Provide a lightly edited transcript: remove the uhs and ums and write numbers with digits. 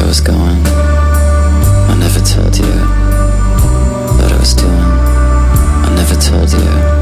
was going. I never told you what I was doing. I never told you